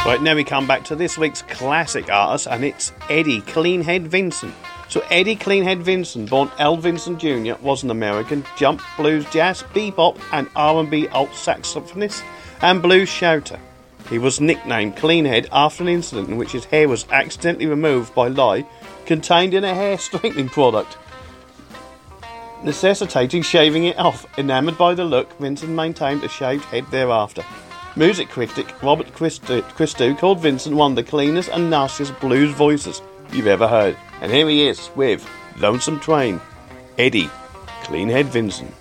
Right, now we come back to this week's classic artist, and it's Eddie Cleanhead Vincent. So Eddie Cleanhead Vincent, born L. Vincent Jr., was an American jump, blues, jazz, bebop and R&B alt saxophonist and blues shouter. He was nicknamed Cleanhead after an incident in which his hair was accidentally removed by lye contained in a hair straightening product, necessitating shaving it off. Enamoured by the look, Vincent maintained a shaved head thereafter. Music critic Robert Christou called Vincent one of the cleanest and nastiest blues voices you've ever heard. And here he is with Lonesome Train, Eddie Cleanhead Vincent.